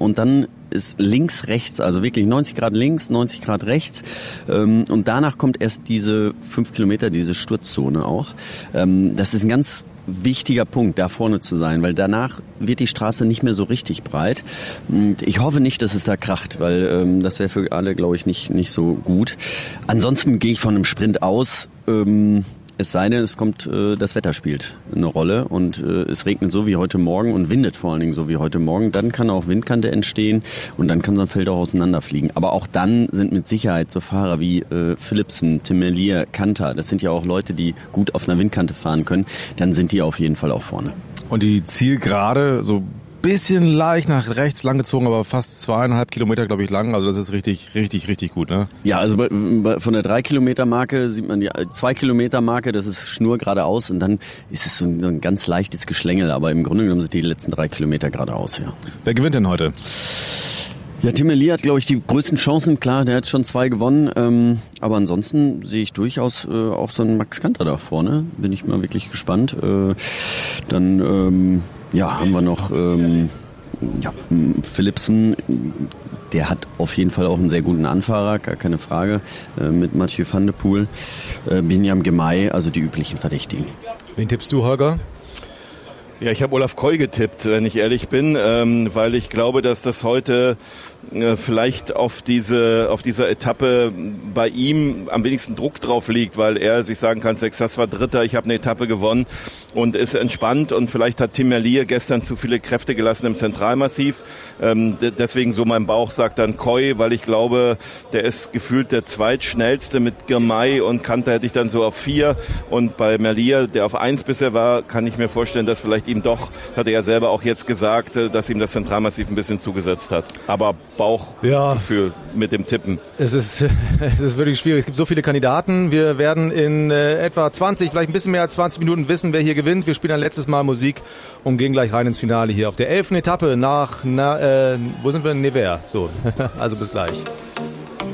und dann ist links, rechts, also wirklich 90 Grad links, 90 Grad rechts. Und danach kommt erst diese 5 Kilometer, diese Sturzzone auch. Das ist ein ganz wichtiger Punkt, da vorne zu sein, weil danach wird die Straße nicht mehr so richtig breit. Und ich hoffe nicht, dass es da kracht, weil das wäre für alle, glaube ich, nicht so gut. Ansonsten gehe ich von einem Sprint aus. Es sei denn, das Wetter spielt eine Rolle und es regnet so wie heute Morgen und windet vor allen Dingen so wie heute Morgen. Dann kann auch Windkante entstehen und dann kann so ein Feld auch auseinanderfliegen. Aber auch dann sind mit Sicherheit so Fahrer wie Philipsen, Tim Merlier, Kanter, das sind ja auch Leute, die gut auf einer Windkante fahren können, dann sind die auf jeden Fall auch vorne. Und die Zielgerade, so bisschen leicht nach rechts langgezogen, aber fast 2,5 Kilometer, glaube ich, lang. Also das ist richtig gut, ne? Ja, also von der 3-Kilometer-Marke sieht man die 2-Kilometer-Marke, das ist Schnur geradeaus und dann ist es so ein ganz leichtes Geschlängel, aber im Grunde genommen sind die letzten 3 Kilometer geradeaus, ja. Wer gewinnt denn heute? Ja, Tim Merlier hat, glaube ich, die größten Chancen. Klar, der hat schon 2 gewonnen. Aber ansonsten sehe ich durchaus auch so einen Max Kanter da vorne. Bin ich mal wirklich gespannt. Dann haben wir noch Philipsen. Der hat auf jeden Fall auch einen sehr guten Anfahrer, gar keine Frage. Mit Mathieu van der Poel, Binyam Girmay, also die üblichen Verdächtigen. Wen tippst du, Holger? Ja, ich habe Olaf Koy getippt, wenn ich ehrlich bin, weil ich glaube, dass das heute vielleicht auf dieser Etappe bei ihm am wenigsten Druck drauf liegt, weil er sich sagen kann, das war Dritter, ich habe eine Etappe gewonnen und ist entspannt und vielleicht hat Tim Merlier gestern zu viele Kräfte gelassen im Zentralmassiv. Deswegen so mein Bauch sagt dann Koy, weil ich glaube, der ist gefühlt der zweitschnellste mit Girmay und Kanter hätte ich dann so auf 4 und bei Merlier, der auf 1 bisher war, kann ich mir vorstellen, dass vielleicht ihm doch, hat er ja selber auch jetzt gesagt, dass ihm das Zentralmassiv ein bisschen zugesetzt hat. Aber Bauchgefühl mit dem Tippen. Es ist wirklich schwierig. Es gibt so viele Kandidaten. Wir werden in etwa 20, vielleicht ein bisschen mehr als 20 Minuten wissen, wer hier gewinnt. Wir spielen ein letztes Mal Musik und gehen gleich rein ins Finale hier auf der 11. Etappe nach, wo sind wir? Nevers. So, also bis gleich.